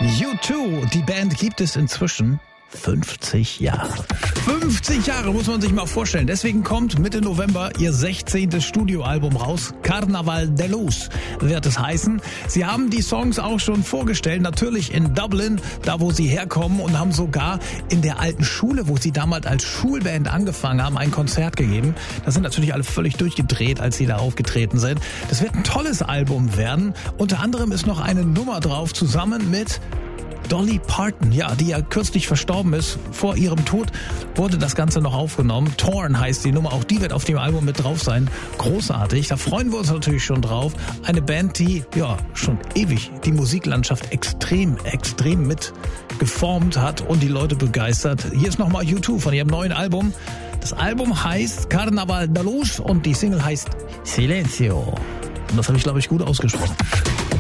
U2, die Band gibt es inzwischen 50 Jahre. 50 Jahre muss man sich mal vorstellen. Deswegen kommt Mitte November ihr 16. Studioalbum raus. Carnaval de Luz wird es heißen. Sie haben die Songs auch schon vorgestellt, natürlich in Dublin, da wo sie herkommen, und haben sogar in der alten Schule, wo sie damals als Schulband angefangen haben, ein Konzert gegeben. Da sind natürlich alle völlig durchgedreht, als sie da aufgetreten sind. Das wird ein tolles Album werden. Unter anderem ist noch eine Nummer drauf, zusammen mit Dolly Parton, ja, die ja kürzlich verstorben ist. Vor ihrem Tod wurde das Ganze noch aufgenommen. Torn heißt die Nummer, auch die wird auf dem Album mit drauf sein. Großartig, da freuen wir uns natürlich schon drauf. Eine Band, die ja schon ewig die Musiklandschaft extrem mit geformt hat und die Leute begeistert. Hier ist nochmal U2 von ihrem neuen Album. Das Album heißt Carnaval de Luz und die Single heißt Silencio. Und das habe ich, glaube ich, gut ausgesprochen.